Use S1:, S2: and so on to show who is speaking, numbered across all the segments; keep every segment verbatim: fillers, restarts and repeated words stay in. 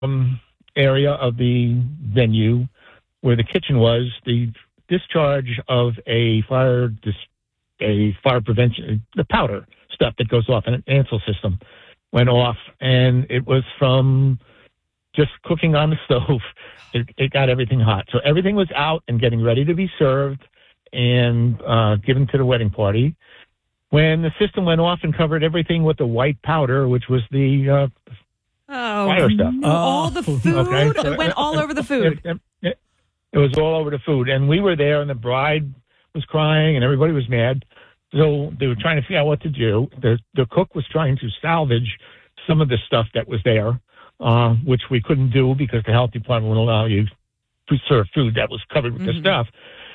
S1: um, area of the venue where the kitchen was, the discharge of a fire dis- a fire prevention, the powder stuff that goes off in an Ansel system went off, and it was from just cooking on the stove. It, it got everything hot. So everything was out and getting ready to be served and uh, given to the wedding party when the system went off and covered everything with the white powder, which was the uh,
S2: oh,
S1: fire stuff.
S2: No. All the food
S1: okay. so,
S2: it went all over the food.
S1: It, it, it was all over the food. And we were there, and the bride was crying, and everybody was mad. So they were trying to figure out what to do. The, the cook was trying to salvage some of the stuff that was there, uh, which we couldn't do because the health department wouldn't allow you to serve food that was covered with mm-hmm. the stuff.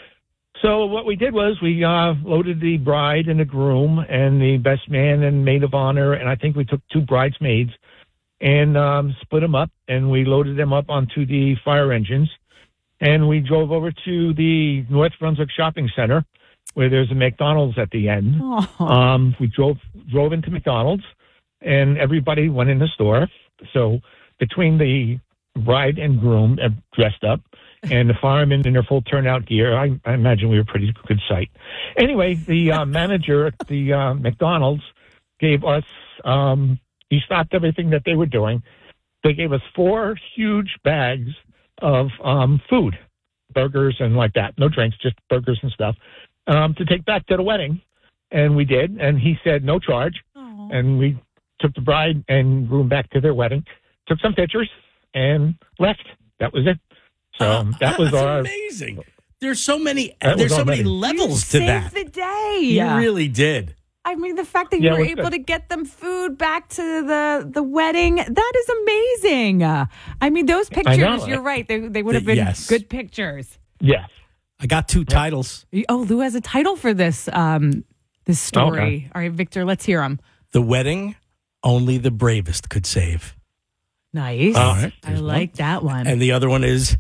S1: So what we did was we uh, loaded the bride and the groom and the best man and maid of honor, and I think we took two bridesmaids and um, split them up, and we loaded them up onto the fire engines, and we drove over to the North Brunswick Shopping Center, where there's a McDonald's at the end. Um, we drove drove into McDonald's, and everybody went in the store. So between the bride and groom uh, dressed up, and the firemen in their full turnout gear, I, I imagine we were a pretty good sight. Anyway, the uh, manager at the uh, McDonald's gave us, um, he stopped everything that they were doing. They gave us four huge bags of um, food, burgers and like that. No drinks, just burgers and stuff. Um, to take back to the wedding, and we did, and he said no charge, Aww. And we took the bride and groom back to their wedding, took some pictures, and left. That was it. So
S3: uh,
S1: that was
S3: that's
S1: our
S3: amazing. There's so many. There's so many levels
S2: you
S3: to that.
S2: Saved the day.
S3: You really did.
S2: I mean, the fact that you yeah, were able good. to get them food back to the, the wedding, that is amazing. Uh, I mean, those pictures, you're right. They they would have been yes. good pictures.
S1: Yes.
S3: I got two titles.
S2: Oh, Lou has a title for this um, this story. Okay. All right, Victor, let's hear them.
S3: The wedding only the bravest could save.
S2: Nice.
S3: All right,
S2: I like
S3: one.
S2: that one.
S3: And the other one is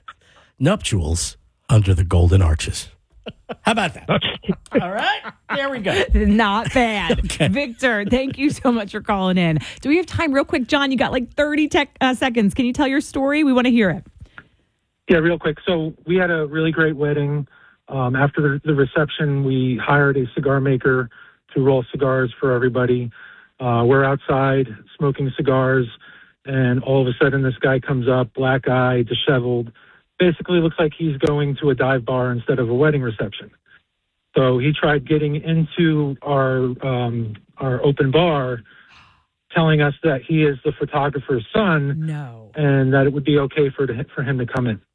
S3: nuptials under the golden arches. How about that? All right, there we go.
S2: Not bad.
S3: Okay.
S2: Victor, thank you so much for calling in. Do we have time real quick, John? You got like thirty tech, uh, seconds. Can you tell your story? We want to hear it.
S4: Yeah, real quick. So we had a really great wedding. Um, after the, the reception, we hired a cigar maker to roll cigars for everybody. Uh, we're outside smoking cigars, and all of a sudden this guy comes up, black eye, disheveled. Basically looks like he's going to a dive bar instead of a wedding reception. So he tried getting into our um, our open bar, telling us that he is the photographer's son,
S2: no,
S4: and that it would be okay for to, for him to come in.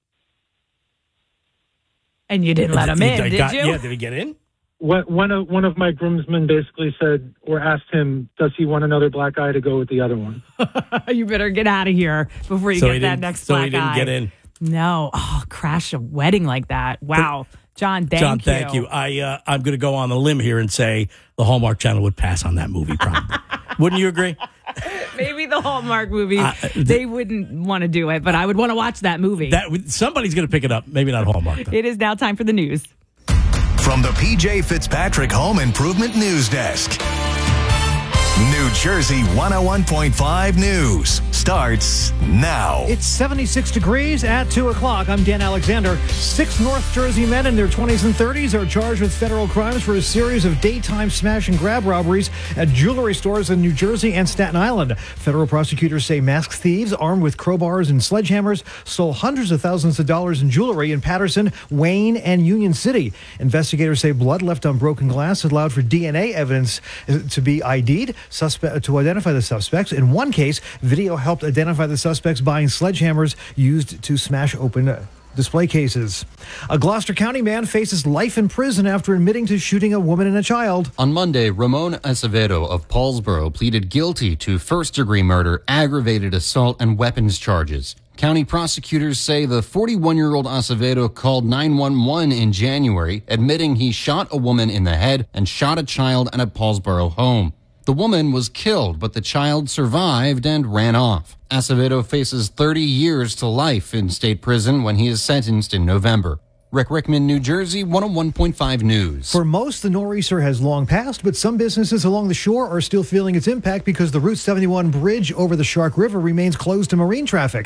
S2: And you didn't let him in, did,
S3: got,
S2: you?
S3: Yeah, did he get in?
S4: What, one of one of my groomsmen basically said, or asked him, does he want another black eye to go with the other one?
S2: You better get out of here before you
S3: so
S2: get that next
S3: so
S2: black eye.
S3: So he didn't
S2: eye.
S3: get in?
S2: No. Oh, crash a wedding like that. Wow. John, thank
S3: John,
S2: you.
S3: John, thank you. I, uh, I'm going to go on the limb here and say the Hallmark Channel would pass on that movie, probably. Wouldn't you agree?
S2: Maybe the Hallmark movie,
S3: uh,
S2: they wouldn't want to do it, but I would want to watch that movie.
S3: That Somebody's going to pick it up. Maybe not Hallmark, though.
S2: It is now time for the news.
S5: From the P J Fitzpatrick Home Improvement News Desk. New Jersey one oh one point five News starts now.
S6: It's seventy-six degrees at two o'clock. I'm Dan Alexander. Six North Jersey men in their twenties and thirties are charged with federal crimes for a series of daytime smash and grab robberies at jewelry stores in New Jersey and Staten Island. Federal prosecutors say masked thieves armed with crowbars and sledgehammers stole hundreds of thousands of dollars in jewelry in Patterson, Wayne, and Union City. Investigators say blood left on broken glass allowed for D N A evidence to be I D'd. Suspect to identify the suspects. In one case, video helped identify the suspects buying sledgehammers used to smash open display cases. A Gloucester County man faces life in prison after admitting to shooting a woman and a child.
S7: On Monday, Ramon Acevedo of Paulsboro pleaded guilty to first-degree murder, aggravated assault, and weapons charges. County prosecutors say the forty-one-year-old Acevedo called nine one one in January, admitting he shot a woman in the head and shot a child at a Paulsboro home. The woman was killed, but the child survived and ran off. Acevedo faces thirty years to life in state prison when he is sentenced in November. Rick Rickman, New Jersey, one oh one point five News.
S6: For most, the nor'easter has long passed, but some businesses along the shore are still feeling its impact because the Route seventy-one bridge over the Shark River remains closed to marine traffic.